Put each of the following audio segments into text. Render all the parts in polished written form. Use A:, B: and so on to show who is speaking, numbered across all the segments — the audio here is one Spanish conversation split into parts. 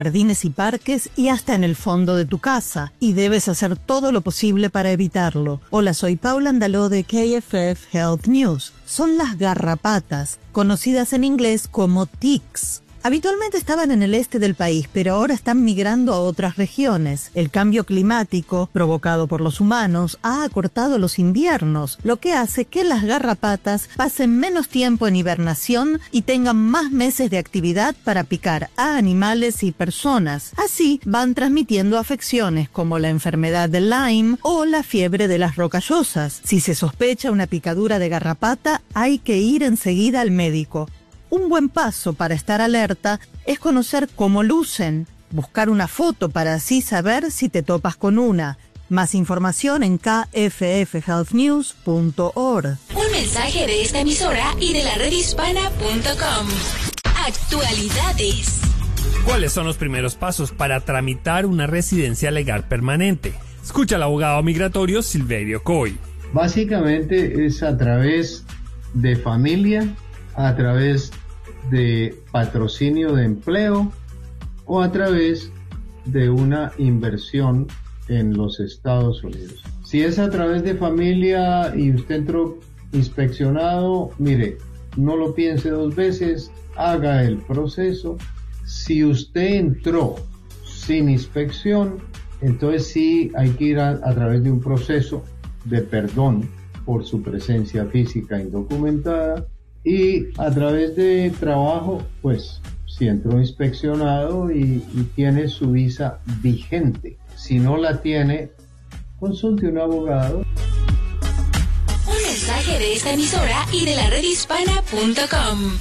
A: jardines y parques y hasta en el fondo de tu casa, y debes hacer todo lo posible para evitarlo. Hola, soy Paula Andaló de KFF Health News. Son las garrapatas, conocidas en inglés como ticks. Habitualmente estaban en el este del país, pero ahora están migrando a otras regiones. El cambio climático, provocado por los humanos, ha acortado los inviernos, lo que hace que las garrapatas pasen menos tiempo en hibernación y tengan más meses de actividad para picar a animales y personas. Así van transmitiendo afecciones como la enfermedad de Lyme o la fiebre de las rocallosas. Si se sospecha una picadura de garrapata, hay que ir enseguida al médico. Un buen paso para estar alerta es conocer cómo lucen, buscar una foto para así saber si te topas con una. Más información en kffhealthnews.org.
B: Un mensaje de esta emisora y de la redhispana.com. Actualidades.
C: ¿Cuáles son los primeros pasos para tramitar una residencia legal permanente? Escucha al abogado migratorio Silverio Coy.
D: Básicamente es a través de familia, a través de patrocinio de empleo o a través de una inversión en los Estados Unidos. Si es a través de familia y usted entró inspeccionado, mire, no lo piense dos veces, haga el proceso. Si usted entró sin inspección, entonces sí hay que ir a través de un proceso de perdón por su presencia física indocumentada. Y a través de trabajo, pues, si entró inspeccionado y tiene su visa vigente. Si no la tiene, consulte un abogado.
B: Un mensaje de esta emisora y de la redhispana.com.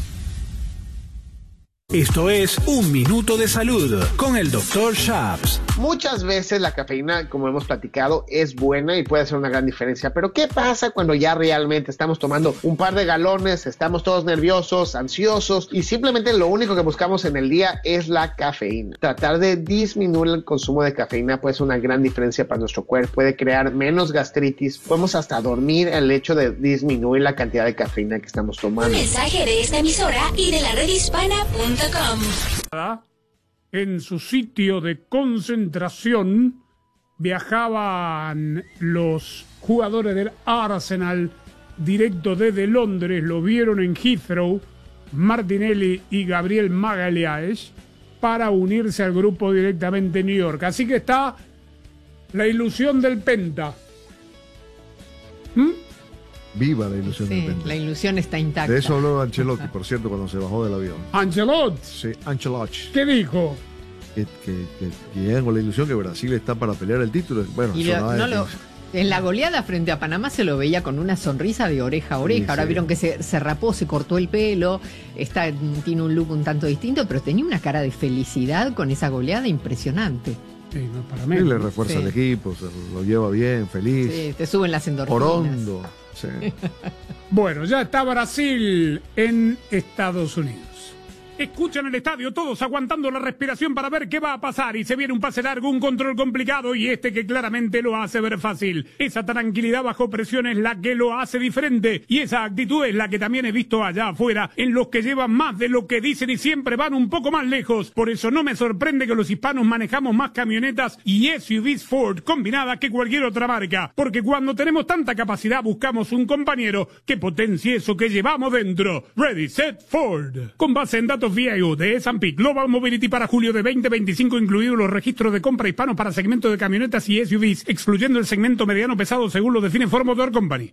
E: Esto es Un Minuto de Salud con el Dr. Shaps.
F: Muchas veces la cafeína, como hemos platicado, es buena y puede hacer una gran diferencia. Pero ¿qué pasa cuando ya realmente estamos tomando un par de galones, estamos todos nerviosos, ansiosos y simplemente lo único que buscamos en el día es la cafeína? Tratar de disminuir el consumo de cafeína puede ser una gran diferencia para nuestro cuerpo. Puede crear menos gastritis. Podemos hasta dormir el hecho de disminuir la cantidad de cafeína que estamos tomando.
B: Un mensaje de esta emisora y de la redhispana.com.
G: En su sitio de concentración viajaban los jugadores del Arsenal directo desde Londres, lo vieron en Heathrow, Martinelli y Gabriel Magalhães, para unirse al grupo directamente en New York. Así que está la ilusión del Penta.
H: Viva la ilusión del Penta.
I: La ilusión está intacta.
H: De eso habló Ancelotti, por cierto, cuando se bajó del avión.
G: ¿Ancelotti?
H: Sí, Ancelotti.
G: ¿Qué dijo?
H: Que llegan con la ilusión que Brasil está para pelear el título. Bueno,
I: en la goleada frente a Panamá se lo veía con una sonrisa de oreja a oreja. Sí, ahora vieron que se rapó, se cortó el pelo, tiene un look un tanto distinto, pero tenía una cara de felicidad con esa goleada impresionante.
G: Sí, no, para mí.
H: Y le refuerza el equipo, se lo lleva bien, feliz.
I: Sí, te suben las endorfinas.
H: Orondo. Sí.
G: Bueno, ya está Brasil en Estados Unidos. Escuchan el estadio, todos aguantando la respiración para ver qué va a pasar. Y se viene un pase largo, un control complicado y que claramente lo hace ver fácil. Esa tranquilidad bajo presión es la que lo hace diferente. Y esa actitud es la que también he visto allá afuera en los que llevan más de lo que dicen y siempre van un poco más lejos. Por eso no me sorprende que los hispanos manejamos más camionetas y SUVs Ford combinadas que cualquier otra marca. Porque cuando tenemos tanta capacidad buscamos un compañero que potencie eso que llevamos dentro. Ready, Set, Ford. Con base en datos VIO de S&P Global Mobility para julio de 2025, incluidos los registros de compra hispanos para segmento de camionetas y SUVs, excluyendo el segmento mediano pesado según lo define Ford Motor Company.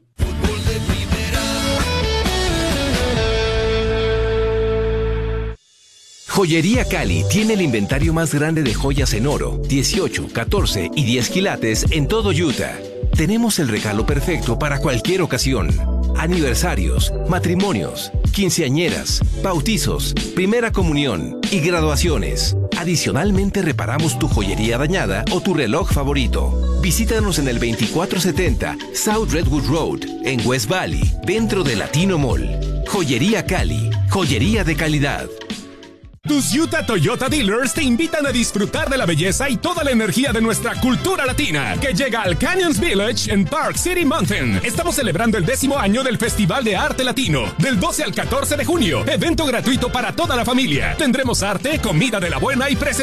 J: Joyería Cali tiene el inventario más grande de joyas en oro, 18, 14 y 10 quilates en todo Utah. Tenemos el regalo perfecto para cualquier ocasión. Aniversarios, matrimonios, quinceañeras, bautizos, primera comunión y graduaciones. Adicionalmente reparamos tu joyería dañada o tu reloj favorito. Visítanos en el 2470 South Redwood Road, en West Valley, dentro de Latino Mall. Joyería Cali, joyería de calidad.
K: Tus Utah Toyota Dealers te invitan a disfrutar de la belleza y toda la energía de nuestra cultura latina, que llega al Canyons Village en Park City Mountain. Estamos celebrando el 10º año del Festival de Arte Latino, del 12 al 14 de junio. Evento gratuito para toda la familia. Tendremos arte, comida de la buena y presentación